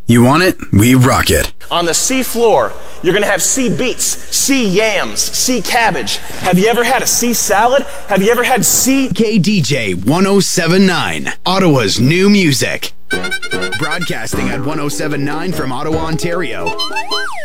You want it? We rock it. On the sea floor, you're gonna have sea beets, sea yams, sea cabbage. Have you ever had a sea salad? Have you ever had sea... KDJ 1079, Ottawa's new music. Broadcasting at 1079 from Ottawa, Ontario.